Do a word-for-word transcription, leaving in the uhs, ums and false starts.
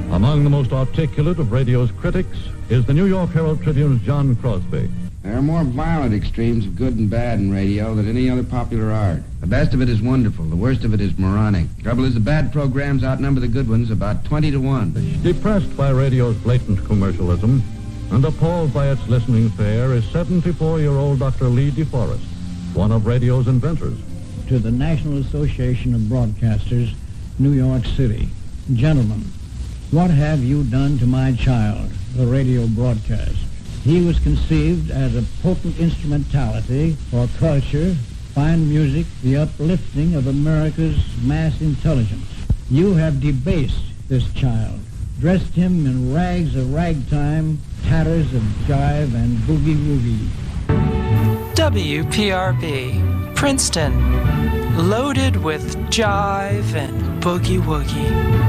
Among the most articulate of radio's critics is the New York Herald Tribune's John Crosby. There are more violent extremes of good and bad in radio than any other popular art. The best of it is wonderful. The worst of it is moronic. The trouble is the bad programs outnumber the good ones about twenty to one. Depressed by radio's blatant commercialism and appalled by its listening fare is seventy-four-year-old Doctor Lee DeForest, one of radio's inventors. To the National Association of Broadcasters, New York City. Gentlemen, what have you done to my child, the radio broadcast? He was conceived as a potent instrumentality for culture, fine music, the uplifting of America's mass intelligence. You have debased this child, dressed him in rags of ragtime, tatters of jive and boogie-woogie. W P R B, Princeton, loaded with jive and boogie-woogie.